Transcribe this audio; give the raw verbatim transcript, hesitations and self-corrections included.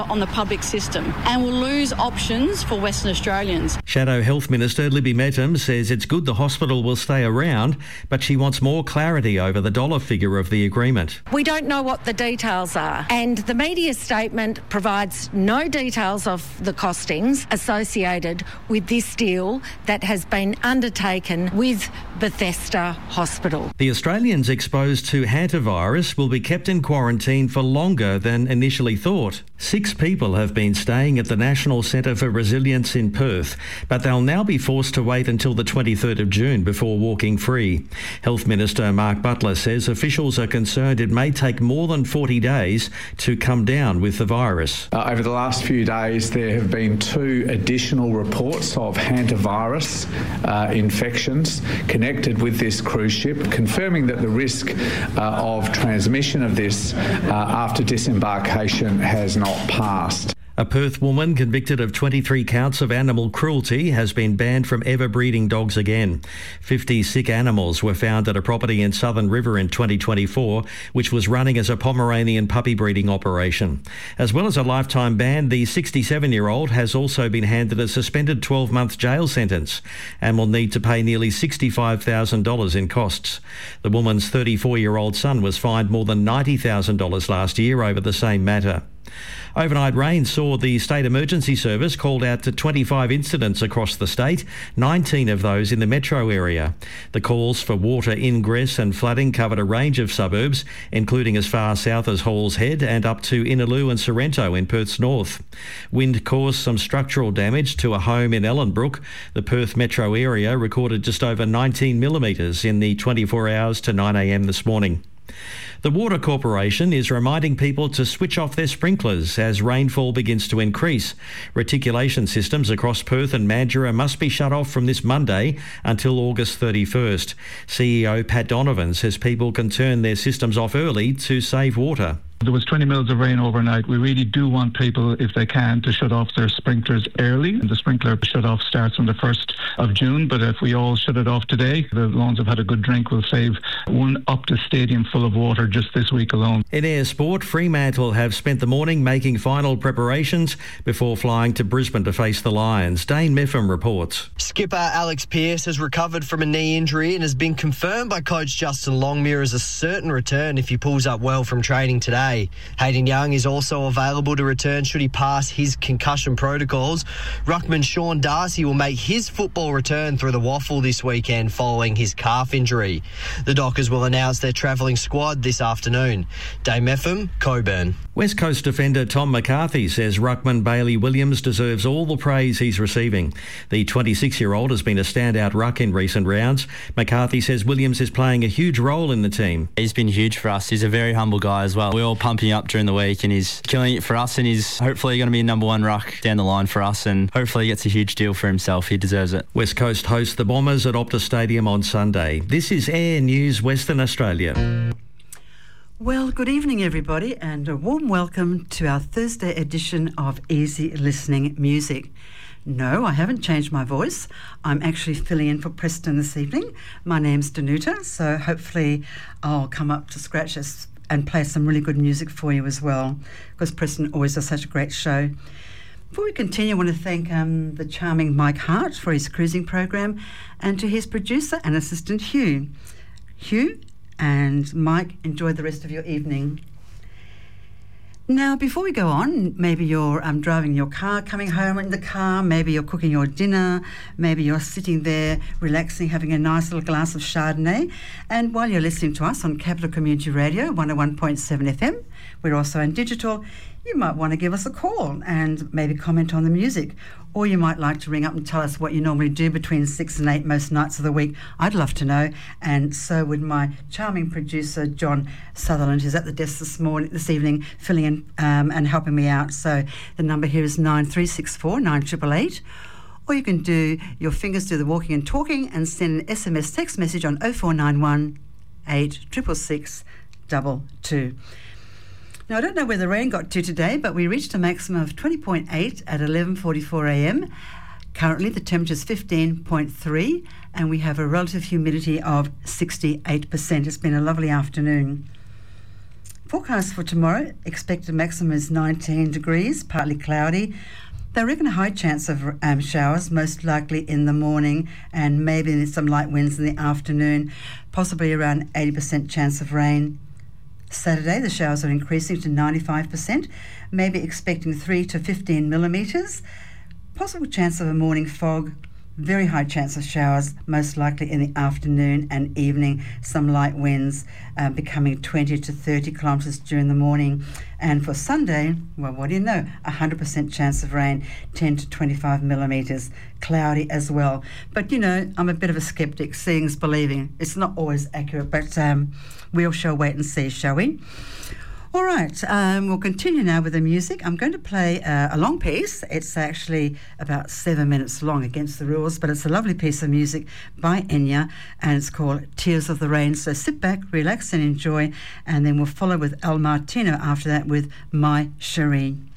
on the public system and will lose options for Western Australians. Shadow Health Minister Libby Metum says it's good the hospital will stay around, but she wants more clarity over the dollar figure of the agreement. We don't know what the details are, and the media statement provides no details of the costings associated with this deal that has been undertaken with Bethesda Hospital. The Australians exposed to hantavirus will be kept in quarantine for longer than initially thought. Six people have been staying at the National Centre for Resilience in Perth, but they'll now be forced to wait until the twenty-third of June before walking free. Health Minister Mark Butler says officials are concerned it may take more than forty days to come down with the virus. Uh, over the last few days, there have been two additional reports of hantavirus uh, infections connected with this cruise ship, confirming that the risk uh, of transmission of this uh, after disembarkation has not passed. A Perth woman convicted of twenty-three counts of animal cruelty has been banned from ever breeding dogs again. fifty sick animals were found at a property in Southern River in twenty twenty-four, which was running as a Pomeranian puppy breeding operation. As well as a lifetime ban, the sixty-seven-year-old has also been handed a suspended twelve-month jail sentence and will need to pay nearly sixty-five thousand dollars in costs. The woman's thirty-four-year-old son was fined more than ninety thousand dollars last year over the same matter. Overnight rain saw the State Emergency Service called out to twenty-five incidents across the state, nineteen of those in the metro area. The calls for water ingress and flooding covered a range of suburbs, including as far south as Halls Head and up to Innaloo and Sorrento in Perth's north. Wind caused some structural damage to a home in Ellenbrook. The Perth metro area recorded just over nineteen millimetres in the twenty-four hours to nine a m this morning. The Water Corporation is reminding people to switch off their sprinklers as rainfall begins to increase. Reticulation systems across Perth and Mandurah must be shut off from this Monday until August thirty-first. C E O Pat Donovan says people can turn their systems off early to save water. There was twenty mils of rain overnight. We really do want people, if they can, to shut off their sprinklers early. And the sprinkler shut-off starts on the first of June, but if we all shut it off today, the lawns have had a good drink. We'll save one Optus stadium full of water just this week alone. In air sport, Fremantle have spent the morning making final preparations before flying to Brisbane to face the Lions. Dane Meffam reports. Skipper Alex Pearce has recovered from a knee injury and has been confirmed by coach Justin Longmuir as a certain return if he pulls up well from training today. Hayden Young is also available to return should he pass his concussion protocols. Ruckman Sean Darcy will make his football return through the waffle this weekend following his calf injury. The Dockers will announce their travelling squad this afternoon. Dame Meffam, Coburn. West Coast defender Tom McCarthy says ruckman Bailey Williams deserves all the praise he's receiving. The twenty-six-year-old has been a standout ruck in recent rounds. McCarthy says Williams is playing a huge role in the team. He's been huge for us. He's a very humble guy as well. We're all pumping up during the week and he's killing it for us, and he's hopefully going to be a number one ruck down the line for us, and hopefully he gets a huge deal for himself. He deserves it. West Coast hosts the Bombers at Optus Stadium on Sunday. This is Air News Western Australia. Well, good evening, everybody, and a warm welcome to our Thursday edition of Easy Listening Music. No, I haven't changed my voice. I'm actually filling in for Preston this evening. My name's Danuta, so hopefully I'll come up to scratch us and play some really good music for you as well, because Preston always does such a great show. Before we continue, I want to thank um, the charming Mike Hart for his cruising program, and to his producer and assistant Hugh. Hugh and Mike, enjoy the rest of your evening. Now, before we go on, maybe you're um, driving your car, coming home in the car, maybe you're cooking your dinner, maybe you're sitting there relaxing, having a nice little glass of Chardonnay, and while you're listening to us on Capital Community Radio, one oh one point seven F M, we're also on digital, you might want to give us a call and maybe comment on the music. Or you might like to ring up and tell us what you normally do between six and eight most nights of the week. I'd love to know, and so would my charming producer, John Sutherland, who's at the desk this morning, this evening, filling in um, and helping me out. So the number here is nine three six four, nine eight eight eight. Or you can do your fingers do the walking and talking and send an S M S text message on oh four nine one, eight six six six, two two. Now, I don't know where the rain got to today, but we reached a maximum of twenty point eight at eleven forty-four a m. Currently, the temperature is fifteen point three, and we have a relative humidity of sixty-eight percent. It's been a lovely afternoon. Forecast for tomorrow, expected maximum is nineteen degrees, partly cloudy. They reckon a high chance of um, showers, most likely in the morning, and maybe some light winds in the afternoon, possibly around eighty percent chance of rain. Saturday, the showers are increasing to ninety-five percent, maybe expecting three to fifteen millimetres. Possible chance of a morning fog, very high chance of showers, most likely in the afternoon and evening. Some light winds uh, becoming twenty to thirty kilometres during the morning. And for Sunday, well, what do you know? one hundred percent chance of rain, ten to twenty-five millimetres. Cloudy as well. But, you know, I'm a bit of a sceptic. Seeing's believing. It's not always accurate, but um, we all shall wait and see, shall we? All right, um, we'll continue now with the music. I'm going to play uh, a long piece. It's actually about seven minutes long, against the rules, but it's a lovely piece of music by Enya, and it's called Tears of the Rain. So sit back, relax and enjoy, and then we'll follow with El Martino after that with My Shireen.